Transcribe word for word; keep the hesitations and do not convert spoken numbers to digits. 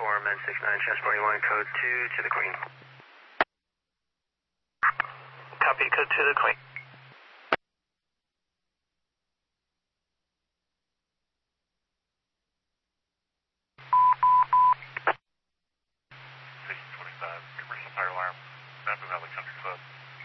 four, Med six nine, transporting one, code two to the Queen. Copy, code two to the Queen.